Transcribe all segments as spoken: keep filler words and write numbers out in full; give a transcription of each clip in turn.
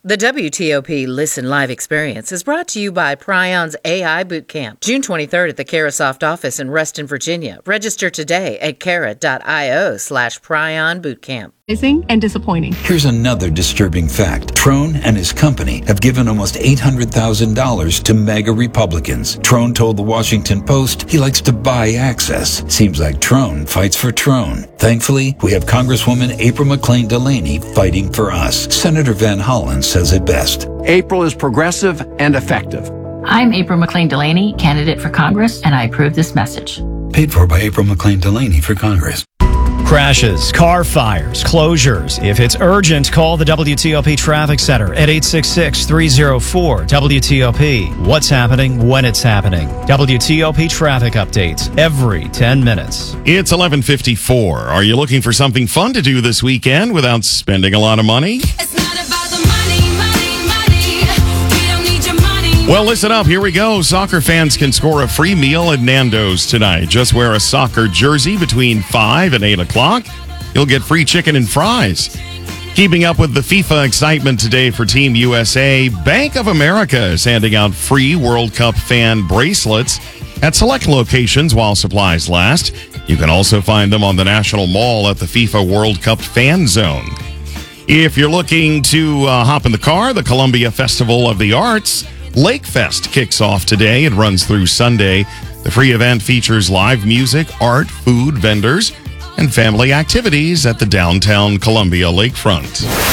The W T O P Listen Live experience is brought to you by Prion's A I Bootcamp, June twenty-third at the Carasoft office in Reston, Virginia. Register today at cara.io slash Prion Bootcamp. And disappointing. Here's another disturbing fact. Trone and his company have given almost eight hundred thousand dollars to MAGA Republicans. Trone told the Washington Post he likes to buy access. Seems like Trone fights for Trone. Thankfully, we have Congresswoman April McClain Delaney fighting for us. Senator Van Hollen says it best. April is progressive and effective. I'm April McClain Delaney, candidate for Congress, and I approve this message. Paid for by April McClain Delaney for Congress. Crashes, car fires, closures. If it's urgent, call the W T O P Traffic Center at eight six six, three oh four, W T O P. What's happening when it's happening. W T O P traffic updates every ten minutes. It's eleven fifty-four. Are you looking for something fun to do this weekend without spending a lot of money? It's not about the money, money, money. We don't need your money. Well, listen up. Here we go. Soccer fans can score a free meal at Nando's tonight. Just wear a soccer jersey between five and eight o'clock. You'll get free chicken and fries. Keeping up with the FIFA excitement today for Team U S A, Bank of America is handing out free World Cup fan bracelets at select locations while supplies last. You can also find them on the National Mall at the FIFA World Cup Fan Zone. If you're looking to uh, hop in the car, the Columbia Festival of the Arts Lake Fest kicks off today. It runs through Sunday. The free event features live music, art, food, vendors, and family activities at the downtown Columbia lakefront.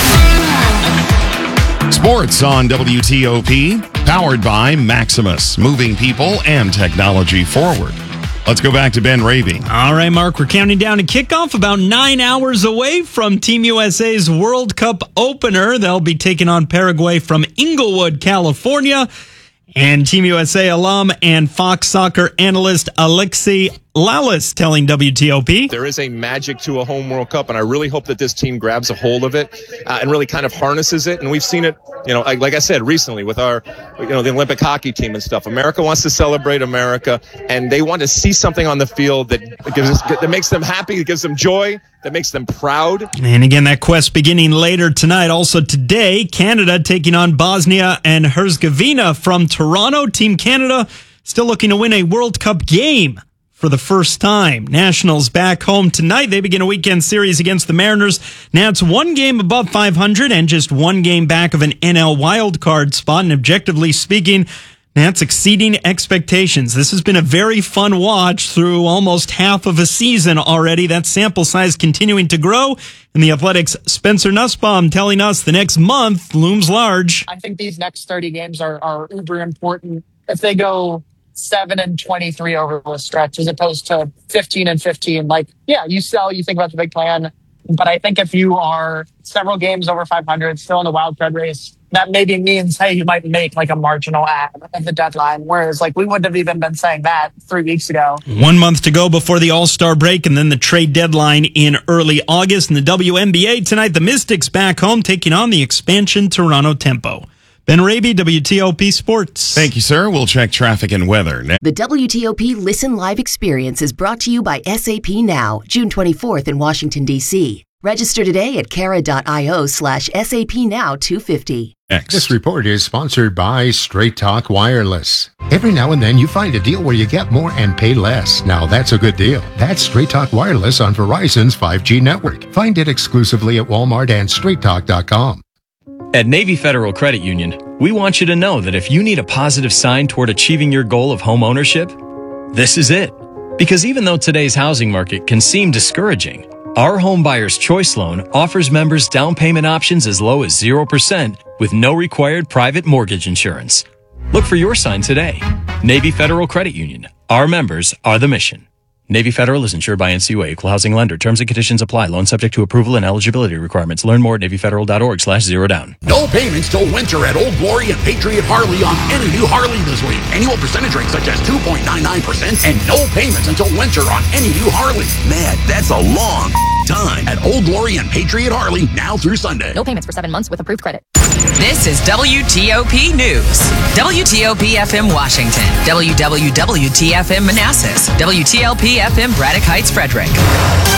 Sports on W T O P, powered by Maximus, moving people and technology forward. Let's go back to Ben Raby. All right, Mark, we're counting down to kickoff, about nine hours away from Team U S A's World Cup opener. They'll be taking on Paraguay from Inglewood, California. And Team U S A alum and Fox Soccer analyst Alexi Lalas telling W T O P. There is a magic to a home World Cup, and I really hope that this team grabs a hold of it uh, and really kind of harnesses it. And we've seen it, you know, like, like I said recently with our, you know, the Olympic hockey team and stuff. America wants to celebrate America, and they want to see something on the field that gives us, that makes them happy, that gives them joy, that makes them proud. And again, that quest beginning later tonight. Also today, Canada taking on Bosnia and Herzegovina from Toronto. Team Canada still looking to win a World Cup game for the first time. Nationals back home tonight. They begin a weekend series against the Mariners. Now it's one game above five hundred and just one game back of an N L wildcard spot. And objectively speaking, that's exceeding expectations. This has been a very fun watch through almost half of a season already. That sample size continuing to grow. And the Athletics' Spencer Nussbaum telling us the next month looms large. I think these next thirty games are, are uber important. If they go seven and twenty-three over the stretch as opposed to fifteen and fifteen, like, yeah, you sell, you think about the big plan. But I think if you are several games over five hundred, still in the wild card race, that maybe means, hey, you might make like a marginal ad at the deadline. Whereas like we wouldn't have even been saying that three weeks ago. One month to go before the All-Star break and then the trade deadline in early August. In the W N B A tonight, the Mystics back home taking on the expansion Toronto Tempo. Ben Raby, W T O P Sports. Thank you, sir. We'll check traffic and weather. The W T O P Listen Live experience is brought to you by S A P Now, June twenty-fourth in Washington, D C. Register today at cara.io slash SAP Now 250. X. This report is sponsored by Straight Talk Wireless. Every now and then you find a deal where you get more and pay less. Now that's a good deal. That's Straight Talk Wireless on Verizon's five G network. Find it exclusively at Walmart and straight talk dot com. At Navy Federal Credit Union, we want you to know that if you need a positive sign toward achieving your goal of home ownership, this is it. Because even though today's housing market can seem discouraging, our Home Buyer's Choice Loan offers members down payment options as low as zero percent with no required private mortgage insurance. Look for your sign today. Navy Federal Credit Union. Our members are the mission. Navy Federal is insured by N C U A, equal housing lender. Terms and conditions apply. Loan subject to approval and eligibility requirements. Learn more at navy federal dot org slash zero down. No payments till winter at Old Glory and Patriot Harley on any new Harley this week. Annual percentage rates such as two point nine nine percent and no payments until winter on any new Harley. Man, that's a long time at Old Glory and Patriot Harley now through Sunday. No payments for seven months with approved credit. This is W T O P News. W T O P F M Washington. W W W T F M Manassas. W T L P F M Braddock Heights Frederick.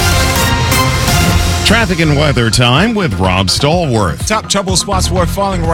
Traffic and weather time with Rob Stallworth. Top trouble spots worth following right